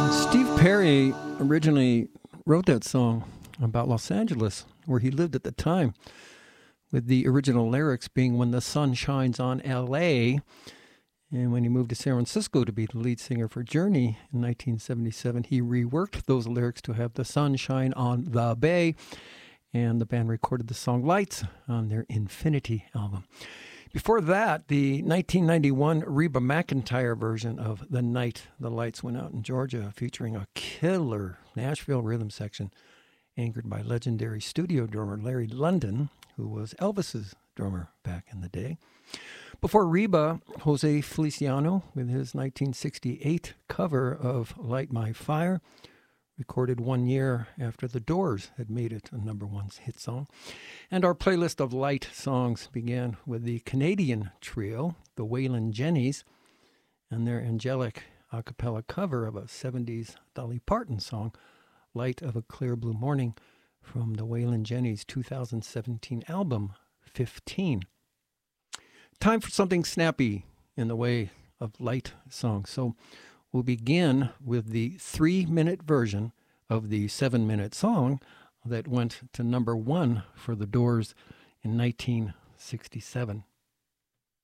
Steve Perry originally wrote that song about Los Angeles, where he lived at the time, with the original lyrics being "When the sun shines on L.A." And when he moved to San Francisco to be the lead singer for Journey in 1977, he reworked those lyrics to have the sun shine on the Bay, and the band recorded the song Lights on their Infinity album. Before that, the 1991 Reba McEntire version of The Night the Lights Went Out in Georgia, featuring a killer Nashville rhythm section anchored by legendary studio drummer Larry London, who was Elvis's drummer back in the day. Before Reba, Jose Feliciano with his 1968 cover of Light My Fire, recorded 1 year after The Doors had made it a number one hit song. And our playlist of light songs began with the Canadian trio, the Waylon Jennys, and their angelic a cappella cover of a 70s Dolly Parton song, Light of a Clear Blue Morning, from the Waylon Jennys 2017 album, 15. Time for something snappy in the way of light songs. So we'll begin with the 3-minute version of the 7-minute song that went to number one for The Doors in 1967.